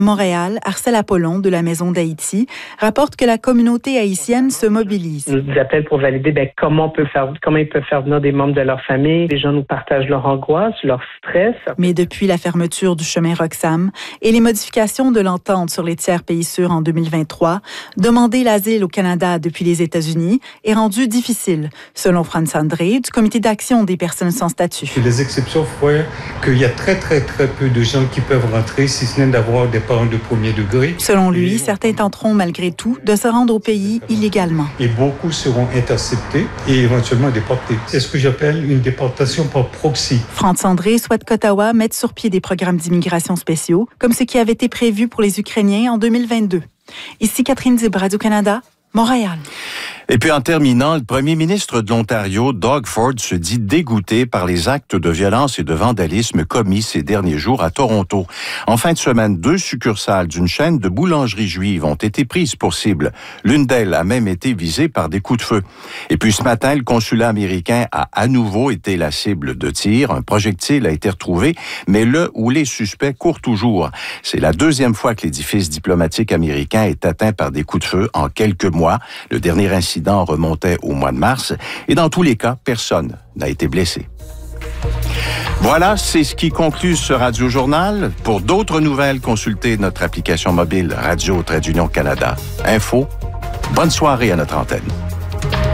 Montréal, Arcel Apollon de la Maison d'Haïti rapporte que la communauté haïtienne se mobilise. Ils nous appellent pour valider comment ils peuvent faire venir des membres de leur famille. Les gens nous partagent leur angoisse, leur stress. Mais depuis la fermeture du chemin Roxham et les modifications de l'entente sur les tiers pays sûrs en 2023, demander l'asile au Canada depuis les États-Unis est rendu difficile, selon Franz André du Comité d'action des personnes sans statut. Les exceptions font qu'il y a très peu de gens qui peuvent rentrer, si ce n'est d'avoir des parents de premier degré. Selon lui, certains tenteront malgré tout de se rendre au pays illégalement. Et beaucoup seront interceptés et éventuellement déportés. C'est ce que j'appelle une déportation par proxy. Franz André souhaite qu'Ottawa mette sur pied des programmes d'immigration spéciaux, comme ce qui avait été prévu pour les Ukrainiens en 2022. Ici Catherine Dib, Radio-Canada, Montréal. Et puis en terminant, le premier ministre de l'Ontario, Doug Ford, se dit dégoûté par les actes de violence et de vandalisme commis ces derniers jours à Toronto. En fin de semaine, 2 succursales d'une chaîne de boulangeries juives ont été prises pour cible. L'une d'elles a même été visée par des coups de feu. Et puis ce matin, le consulat américain a à nouveau été la cible de tirs. Un projectile a été retrouvé, mais le ou les suspects courent toujours. C'est la 2e fois que l'édifice diplomatique américain est atteint par des coups de feu en quelques mois. Le dernier incident remontait au mois de mars et dans tous les cas, personne n'a été blessé. Voilà, c'est ce qui conclut ce Radio-Journal. Pour d'autres nouvelles, consultez notre application mobile Radio-Canada. Info, bonne soirée à notre antenne.